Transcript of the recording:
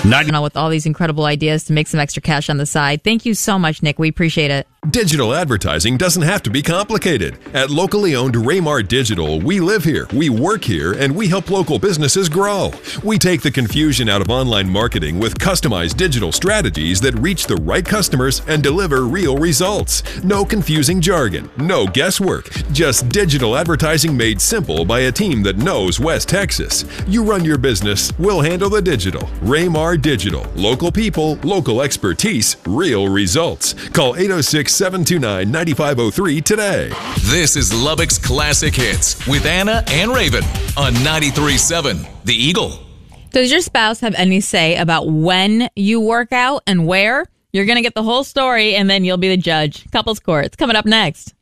With all these incredible ideas to make some extra cash on the side. Thank you so much, Nick. We appreciate it. Digital advertising doesn't have to be complicated. At locally owned Raymar Digital, we live here, we work here, and we help local businesses grow. We take the confusion out of online marketing with customized digital strategies that reach the right customers and deliver real results. No confusing jargon, no guesswork, just digital advertising made simple by a team that knows West Texas. You run your business, we'll handle the digital. Raymar Digital. Local people, local expertise, real results. Call 806-729-9503 today. This is Lubbock's Classic Hits with Anna and Raven on 93.7 The Eagle. Does your spouse have any say about when you work out and where? You're going to get the whole story, and then you'll be the judge. Couples Court. It's coming up next.